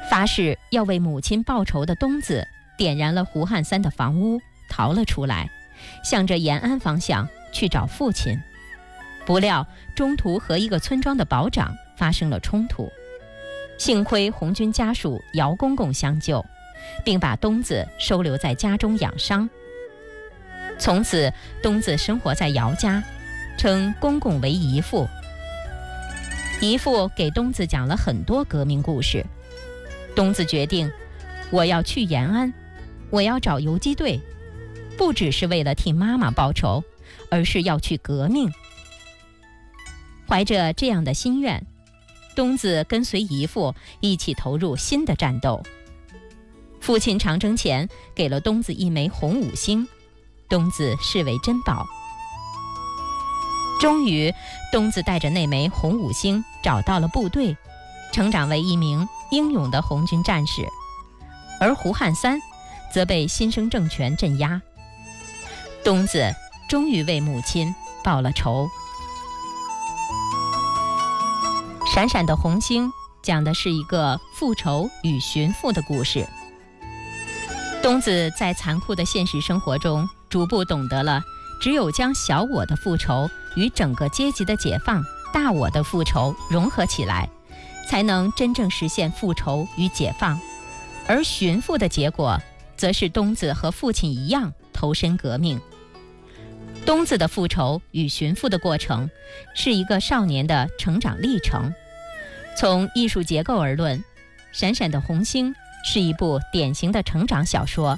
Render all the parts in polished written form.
发誓要为母亲报仇的东子点燃了胡汉三的房屋，逃了出来，向着延安方向去找父亲。不料中途和一个村庄的保长发生了冲突，幸亏红军家属姚公公相救，并把东子收留在家中养伤。从此东子生活在姚家，称公公为姨父。姨父给东子讲了很多革命故事。东子决定，我要去延安，我要找游击队，不只是为了替妈妈报仇，而是要去革命。怀着这样的心愿，东子跟随姨父一起投入新的战斗。父亲长征前给了东子一枚红五星，东子视为珍宝。终于，东子带着那枚红五星找到了部队，成长为一名英勇的红军战士。而胡汉三则被新生政权镇压。东子终于为母亲报了仇。闪闪的红星讲的是一个复仇与寻父的故事。东子在残酷的现实生活中逐步懂得了，只有将小我的复仇与整个阶级的解放、大我的复仇融合起来，才能真正实现复仇与解放。而寻父的结果，则是东子和父亲一样投身革命。东子的复仇与寻父的过程，是一个少年的成长历程。从艺术结构而论，《闪闪的红星》是一部典型的成长小说。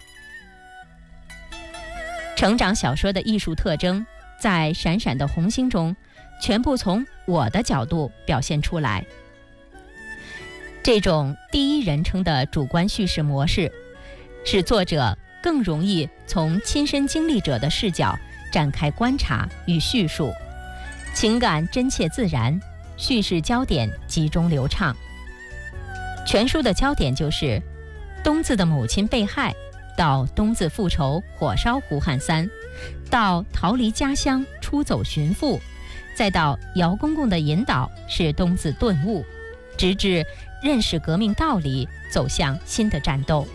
成长小说的艺术特征，在《闪闪的红星》中全部从我的角度表现出来。这种第一人称的主观叙事模式，使作者更容易从亲身经历者的视角展开观察与叙述，情感真切自然，叙事焦点集中流畅。全书的焦点就是东子的母亲被害，到东子复仇火烧胡汉三，到逃离家乡出走寻父，再到姚公公的引导使东子顿悟，直至认识革命道理，走向新的战斗。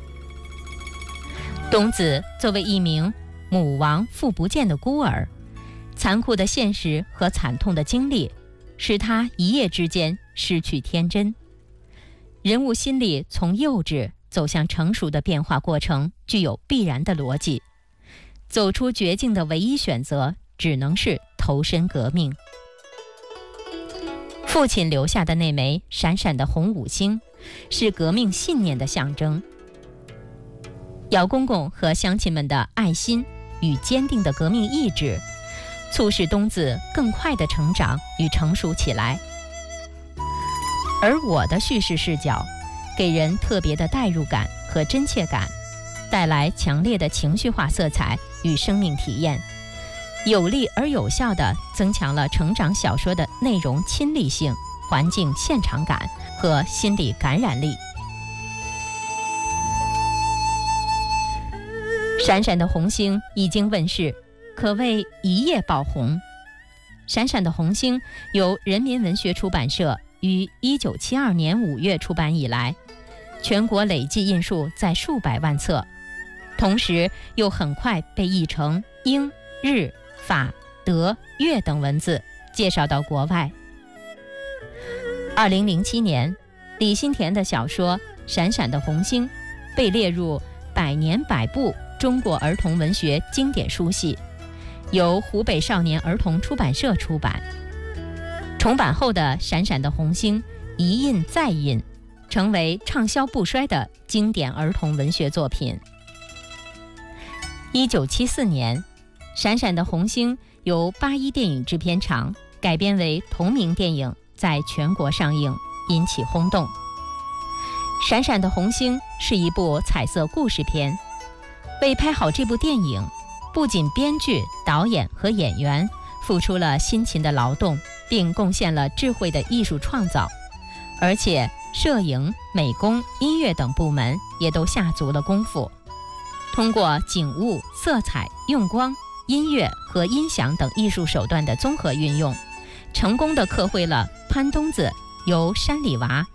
东子作为一名母亡父不见的孤儿，残酷的现实和惨痛的经历使他一夜之间失去天真。人物心理从幼稚走向成熟的变化过程具有必然的逻辑，走出绝境的唯一选择只能是投身革命。父亲留下的那枚闪闪的红五星，是革命信念的象征。姚公公和乡亲们的爱心与坚定的革命意志，促使东子更快地成长与成熟起来。而我的叙事视角，给人特别的代入感和真切感，带来强烈的情绪化色彩与生命体验，有力而有效地增强了成长小说的内容亲历性、环境现场感和心理感染力。闪闪的红星已经问世，可谓一夜爆红。闪闪的红星由人民文学出版社于1972年5月出版以来，全国累计印数在数百万册，同时又很快被译成英、日、法、德、越等文字，介绍到国外。2007年，李新田的小说《闪闪的红星》被列入100年100部中国儿童文学经典书系，由湖北少年儿童出版社出版。重版后的《闪闪的红星》一印再印，成为畅销不衰的经典儿童文学作品。1974年，《闪闪的红星》由81电影制片厂改编为同名电影，在全国上映，引起轰动。《闪闪的红星》是一部彩色故事片，为拍好这部电影，不仅编剧、导演和演员付出了辛勤的劳动，并贡献了智慧的艺术创造，而且摄影、美工、音乐等部门也都下足了功夫。通过景物、色彩、用光、音乐和音响等艺术手段的综合运用，成功地刻绘了潘东子由山里娃